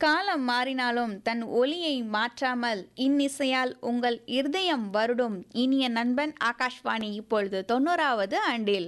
காலம் மாறினாலும் தன் ஒலியை மாற்றாமல் இன்னிசையால் உங்கள் இருதயம் வருடும் இனிய நண்பன் ஆகாஷ்வாணி இப்பொழுது 90வது ஆண்டில்.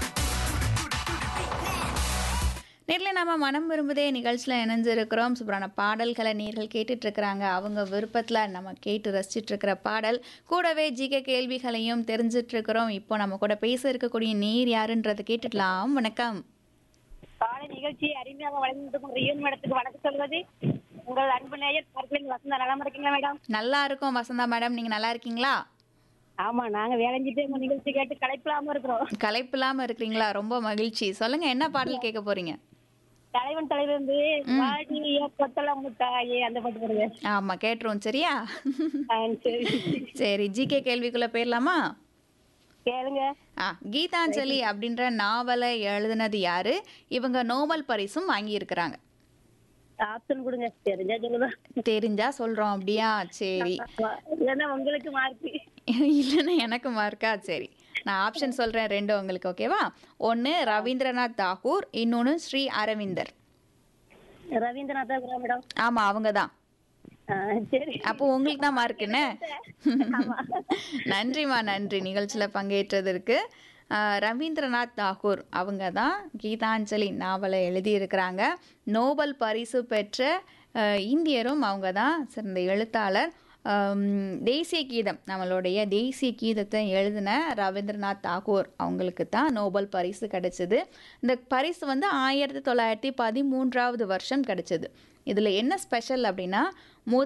நேரில் நம்ம மனம் விரும்புதே நிகழ்ச்சியில் இணைஞ்சிருக்கிறோம். சூப்பரான பாடல்களை நேர்கள் கேட்டுட்டு இருக்கிறாங்க. அவங்க விருப்பத்தில் நம்ம கேட்டு ரசிச்சுட்டு இருக்கிற பாடல் கூடவே ஜிகே கேள்விகளையும் தெரிஞ்சிட்டு இருக்கிறோம். இப்போ நம்ம கூட பேச இருக்கக்கூடிய நேர் யாருன்றதை கேட்டுடலாம். வணக்கம். காலை நிகழ்ச்சியை அருமையாக வழங்கிட்டு ரியல் மேடத்துக்கு வணக்கம் சொல்வது உங்கள் அன்பு நேயர் பார்க்கலின் வசந்தா. நல்லா இருக்கீங்களா மேடம்? நல்லா இருக்கும் வசந்தா மேடம், நீங்க நல்லா இருக்கீங்களா? ஆமா, நாங்க வேலைஞ்சிட்டு உங்க நிகழ்ச்சி கேட்டு களைப்பில்லாம இருக்கிறோம். களைப்பில்லாம இருக்கிறீங்களா? ரொம்ப மகிழ்ச்சி. சொல்லுங்க, என்ன பாடல் கேட்க போறீங்க? தலைவன் தலைவர் வந்து வாடிய கொத்தள முட்டாயே அந்த பாட்டு போடுங்க. ஆமா, கேட்டுருவோம். சரியா? சரி சரி, ஜிகே கேள்விக்குள்ள போயிடலாமா? கேளுங்க. கீதாஞ்சலி அப்படின்ற நாவலை எழுதினது யாரு? இவங்க நோபல் பரிசும் வாங்கி இருக்கிறாங்க. ஆப்ஷன் கொடுங்க, தெரிஞ்சா சொல்லுங்க. தெரிஞ்சா சொல்றோம். அப்படியா? சரி. இல்லைன்னா உங்களுக்கு மார்க். இல்லைன்னா எனக்கு மார்க்கா? சரி, நான் ஆப்ஷன் சொல்றேன், ரெண்டு உங்களுக்கு ஓகேவா? ஒன்னு ரவீந்திரநாத் தாகூர், இன்னொன்னு ஸ்ரீ அரவிந்தர். ரவீந்திரநாத் தாகூர் மேடம்? ஆமா, அவங்கதான். சரி, அப்போ உங்களுக்கு தான் மார்க் என்ன? நன்றிமா, நன்றி நிகழ்ச்சியில பங்கேற்றதற்கு. ரவீந்திரநாத் தாகூர் அவங்க தான் கீதாஞ்சலி நாவலை எழுதியிருக்கிறாங்க. நோபல் பரிசு பெற்ற இந்தியரும் அவங்க தான், சிறந்த எழுத்தாளர். தேசிய கீதம், நம்மளுடைய தேசிய கீதத்தை எழுதின ரவீந்திரநாத் தாகூர் அவங்களுக்கு தான் நோபல் பரிசு கிடைச்சது. இந்த பரிசு வந்து 1913 கிடைச்சது. இதில் என்ன ஸ்பெஷல் அப்படின்னா,